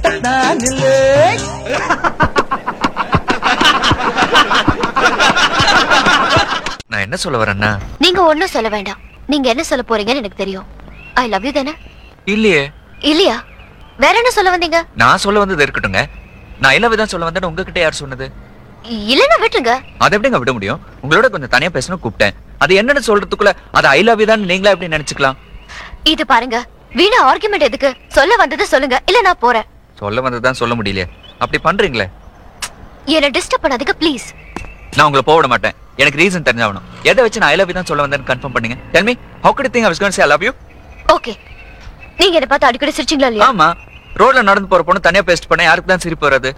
நான் இல்லை. நான் என்ன சொல்ல வரேன்னா, நீங்க ஒண்ணும் சொல்ல வேண்டாம். நீங்க என்ன சொல்ல போறீங்கன்னு எனக்கு தெரியும். ஐ லவ் யூ தானே? இல்லையே. இல்லையா? வேற என்ன சொல்ல வந்தீங்க? நான் சொல்ல வந்தது இருக்கட்டுங்க. நான் ஐ லவ் யூ தான் சொல்ல வந்தேன்னு உங்ககிட்ட யார் சொன்னது? இல்லன்னா விட்டுருங்க. அதை எப்படிங்க விட முடியும்? உங்களோட கொஞ்சம் தனியா பேசணும் கூப்பிட்டேன். அது என்னன்னு சொல்றதுக்குள்ள அது ஐ லவ் யூ தான் நீங்களா எப்படி நினைச்சுக்கலாம்? இது பாருங்க, வீணா ஆர்குமெண்ட் எதுக்கு? சொல்ல வந்தது சொல்லுங்க, இல்ல நான் போறேன். சொல்ல வந்ததுதான் சொல்ல முடியலையே. அப்படி பண்றீங்களே. என்ன டிஸ்டர்ப் பண்ணாதீங்க ப்ளீஸ். நான் உங்களை போக விட மாட்டேன். எனக்கு ரீசன் தெரிஞ்சாகணும். எதை வச்சு நான் ஐ லவ் யூ தான் சொல்ல வந்தேன்னு கன்ஃபார்ம் பண்ணுங்க. Tell me, how could you think I was going to say I love you? Okay, நீங்க என்ன பார்த்து அடிக்கடி சிரிச்சீங்களா இல்லையா? ஆமா, ரோட்ல நடந்து போற பொண்ணு தனியா பேஸ்ட் பண்ண யாருக்கு தான் சிரிப்பு வராது?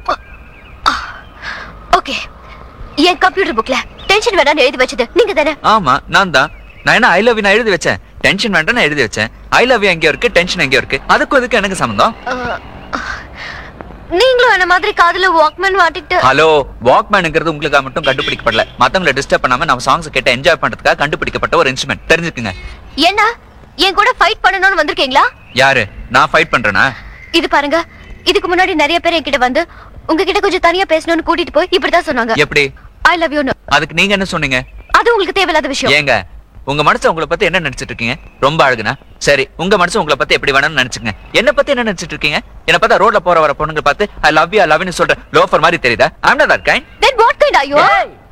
ஓகே, என் கம்ப்யூட்டர் புக்ல டென்ஷன் வேண்டாம்னு எழுதி வச்சது நீங்க தானே? ஆமா, நான் தான். நான் என்ன ஐ லவ் யூ நான் எழுதி வச்சேன்? டென்ஷன் வேண்டாம் எழுதி வச்சேன். ஐ லவ் யூ எங்க இருக்கு, டென்ஷன் எங்க இருக்கு? அதுக்கும் இதுக்கு எனக்கு சம்பந்தம்? நீங்களும் என்ன மாதிரி காதுல வாக்மேன் மாட்டிட்டு. ஹலோ, வாக்மேன்ங்கிறது உங்களுக்கு மட்டும் கண்டுபிடிக்கப்படல. மத்தவங்களை டிஸ்டர்ப் பண்ணாம நம்ம சாங்ஸ் கேட்டு என்ஜாய் பண்றதுக்காக கண்டுபிடிக்கப்பட்ட ஒரு இன்ஸ்ட்ருமெண்ட். தெரிஞ்சுக்குங்க. என்ன என் கூட ஃபைட் பண்ணணும்னு வந்திருக்கீங்களா? யாரு? நான் ஃபைட் பண்றேனா? இது பாருங்க, இதுக்கு முன்னாடி நிறைய பேர் என்கிட்ட வந்து உங்ககிட்ட கொஞ்சம் தனியா பேசணும்னு கூட்டிட்டு போய் இப்படிதான் சொன்னாங்க. எப்படி? I love you. அதுக்கு நீங்க என்ன சொன்னீங்க? அது உங்களுக்கு தேவையில்லாத விஷயம். ஏங்க, உங்க மனசு உங்களை பத்தி என்ன நினைச்சிட்டு இருக்கீங்க? ரொம்ப அழகுனா சரி, உங்க மனசு உங்களை பத்தி எப்படி வேணும்னு நினைச்சுங்க. என்ன பத்தி என்ன நினைச்சிட்டு இருக்கீங்க? என்ன பார்த்தா ரோட்ல போற வர பொண்ணுங்க பார்த்து I love you I love you சொல்ற லோஃபர் மாதிரி தெரியுதா? ஐ am not that kind. Then what kind are you?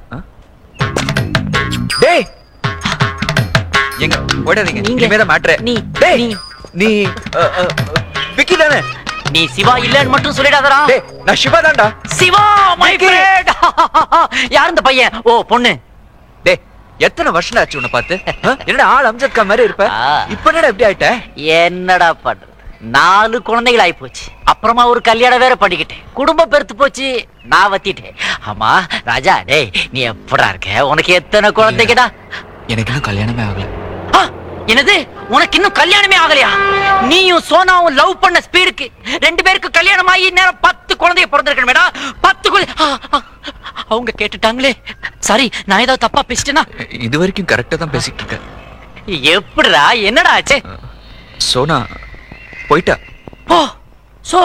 டேய், எங்க ஓடாதீங்க. இனிமே தான் மேட்டர். டேய், நீ விக்கி தானே? நீ சிவா இல்லன்னு மட்டும் சொல்லிடாதடா. டேய், நான் சிவா தான்டா. Siva my friend. யார் இந்த பையன்? ஓ பொண்ணு. டேய், எத்தனை வருஷம் ஆச்சு உன்னை பார்த்து? என்னடா ஆள் அம்ஜத் கான் மாதிரி இருப்ப, இப்போ என்னடா இப்படி ஆயிட்ட? என்னடா பண்றது, 4 குழந்தைகள் ஆயி போச்சு. அப்புறமா ஒரு கல்யாணம் வேற பண்ணிக்கிட்டேன். குடும்பம் பெருத்து போச்சு, நான் வத்திட்டேன். ஆமா ராஜா, டேய் நீ எப்படா இருக்க? உனக்கு எத்தனை குழந்தைங்கடா? எனக்கு இன்னும் கல்யாணமே ஆகல. என்னது, உனக்கு இன்னும் கல்யாணமே ஆகலையா? நீயும் சோனாவும் லவ் பண்ண ஸ்பீடுக்கு 2 பேருக்கு கல்யாணம் ஆகி நேரம் 10 குழந்தைய பிறந்திருக்கணுமேடா. 10 குழந்தை. அவங்க கேட்டுட்டாங்களே. சரி, நான் ஏதாவது தப்பா பேசிட்டேனா? இது வரைக்கும் கரெக்டா தான் பேசிட்டு இருக்க. எப்படிடா, என்னடா ஆச்சு? சோனா போயிட்டா. ஓ சோ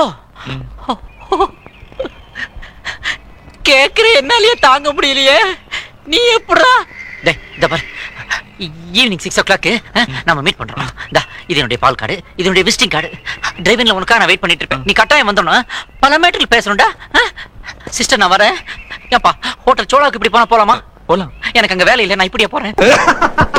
கேக்குற என்னாலயே தாங்க முடியலையே. நீ எப்படிடா? டேய் இந்த பாரு, ஈவினிங் 6 o'clock நம்ம மீட் பண்றோம். இது என்னுடைய பால் கார்டு, இது என்னுடைய விசிட்டிங் கார்டு. டிரைவிங்ல உனக்காக நான் வெயிட் பண்ணிட்டு இருப்பேன். நீ கட்டாயம் வந்தோம்னா பல மேட்டர்ல பேசணும்டா. சிஸ்டர் நான் வரேன். ஏப்பா ஹோட்டல் சோலாவுக்கு இப்படி போலாமா? போலாம். எனக்கு அங்க வேலை இல்லை, நான் இப்படியே போறேன்.